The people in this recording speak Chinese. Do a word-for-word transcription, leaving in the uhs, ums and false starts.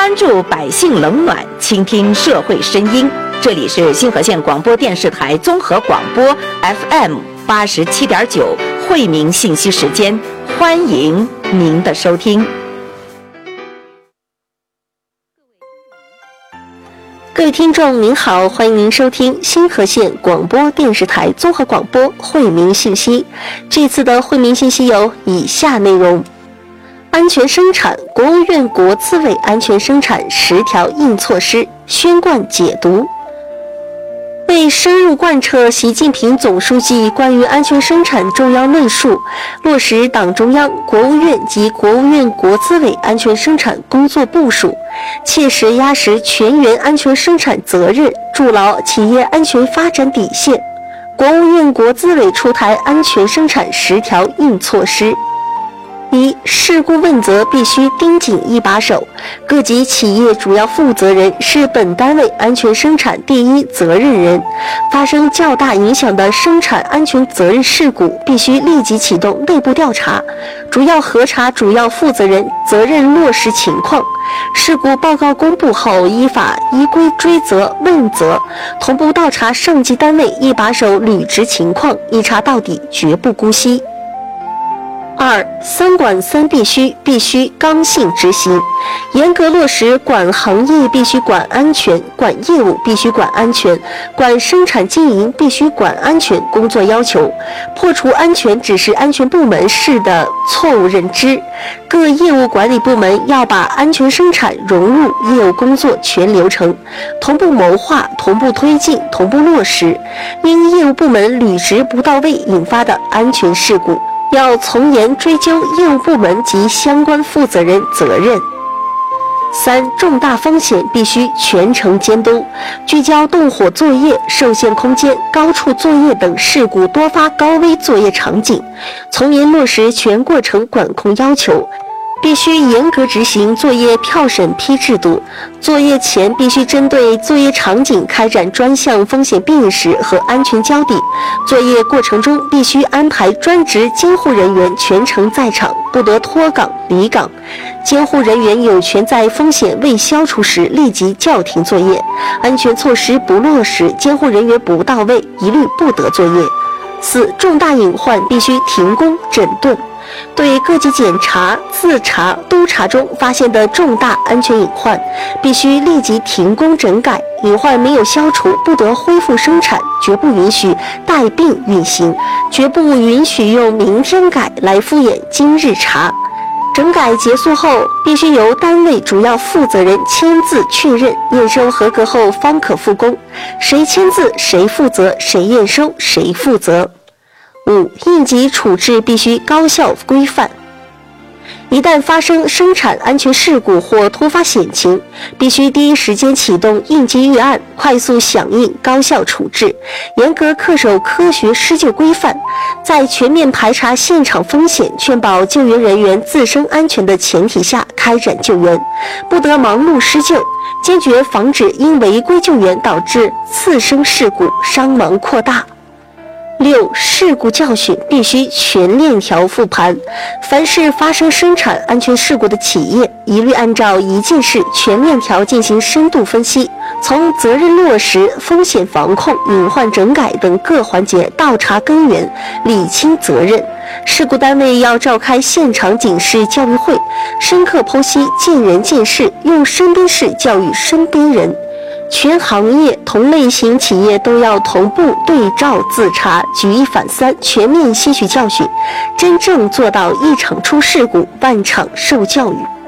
关注百姓冷暖，倾听社会声音。这里是星河县广播电视台综合广播 F M 八十七点九惠民信息时间，欢迎您的收听。 各位听众您好，欢迎您收听星河县广播电视台综合广播惠民信息。这次的惠民信息有以下内容：安全生产，国务院国资委安全生产十条硬措施宣贯解读。为深入贯彻习近平总书记关于安全生产重要论述，落实党中央、国务院及国务院国资委安全生产工作部署，切实压实全员安全生产责任，筑牢企业安全发展底线，国务院国资委出台安全生产十条硬措施。一、事故问责必须盯紧一把手，各级企业主要负责人是本单位安全生产第一责任人，发生较大影响的生产安全责任事故，必须立即启动内部调查，主要核查主要负责人责任落实情况。事故报告公布后，依法依规追责问责，同步调查上级单位一把手履职情况，一查到底，绝不姑息。二、三管三必须必须刚性执行，严格落实管行业必须管安全、管业务必须管安全、管生产经营必须管安全工作要求，破除安全只是安全部门事的错误认知。各业务管理部门要把安全生产融入业务工作全流程，同步谋划、同步推进、同步落实。因业务部门履职不到位引发的安全事故，要从严追究业务部门及相关负责人责任。三、重大风险必须全程监督，聚焦动火作业、受限空间、高处作业等事故多发高危作业场景，从严落实全过程管控要求，必须严格执行作业票审批制度。作业前必须针对作业场景开展专项风险辨识和安全交底，作业过程中必须安排专职监护人员全程在场，不得脱岗离岗。监护人员有权在风险未消除时立即叫停作业，安全措施不落实，监护人员不到位，一律不得作业。四、重大隐患必须停工整顿，对各级检查、自查、督查中发现的重大安全隐患，必须立即停工整改，隐患没有消除，不得恢复生产，绝不允许带病运行，绝不允许用明天改来敷衍今日查。整改结束后，必须由单位主要负责人签字确认，验收合格后方可复工，谁签字谁负责，谁验收谁负责。五、应急处置必须高效规范，一旦发生生产安全事故或突发险情，必须第一时间启动应急预案，快速响应，高效处置，严格恪守科学施救规范，在全面排查现场风险、确保救援人员自身安全的前提下开展救援，不得盲目施救，坚决防止因违规救援导致次生事故、伤亡扩大。六、事故教训必须全链条复盘，凡是发生生产安全事故的企业，一律按照一件事全链条进行深度分析，从责任落实、风险防控、隐患整改等各环节倒查根源，理清责任。事故单位要召开现场警示教育会，深刻剖析见人见事，用身边事教育身边人。全行业同类型企业都要同步对照自查，举一反三，全面吸取教训，真正做到一场出事故，万场受教育。